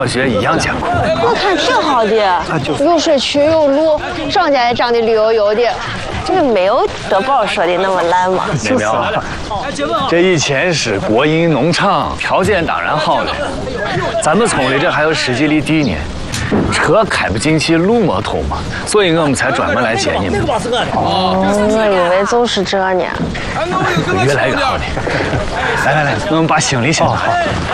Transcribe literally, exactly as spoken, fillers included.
小学一样艰苦。 我看挺好的，有社区有路，长家也长得绿油油的，这个没有德宝说的那么烂嘛。 美苗，这以前是国营农场，条件当然好了。咱们村里这还有十几里地呢。 车开不进去，路没通嘛，所以我们才专门来接你们。 哦，我以为就是这呢。 会越来越好的。来来来，我们把行李先拿好。